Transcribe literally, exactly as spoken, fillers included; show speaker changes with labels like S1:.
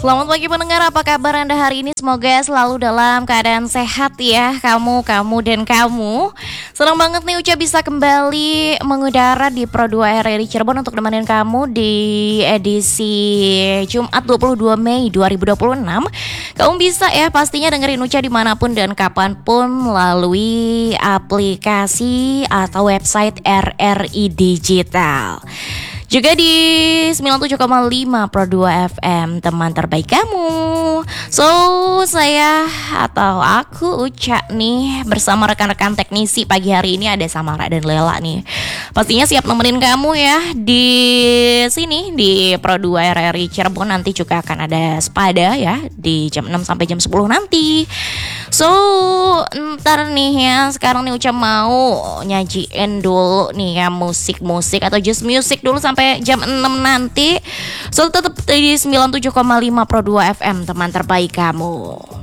S1: Selamat pagi pendengar, apa kabar Anda hari ini? Semoga selalu dalam keadaan sehat ya, kamu, kamu, dan kamu. Senang banget nih Uca bisa kembali mengudara di Pro dua R R I Cirebon untuk nemenin kamu di edisi Jumat dua puluh dua Mei dua ribu dua puluh enam. Kamu bisa ya pastinya dengerin Uca dimanapun dan kapanpun melalui aplikasi atau website R R I Digital. Juga di sembilan puluh tujuh koma lima Pro dua F M, teman terbaik kamu. So, saya atau aku Uca nih bersama rekan-rekan teknisi pagi hari ini ada Samara dan Lela nih. Pastinya siap nemenin kamu ya di sini di Pro dua R R I Cirebon. Nanti juga akan ada Spada ya di jam enam sampai jam sepuluh nanti. So, ntar nih ya, sekarang nih Uca mau nyajiin dulu nih ya musik-musik atau just music dulu sampai jam enam nanti. So, tetap di sembilan puluh tujuh koma lima Pro dua F M, teman terbaik kamu.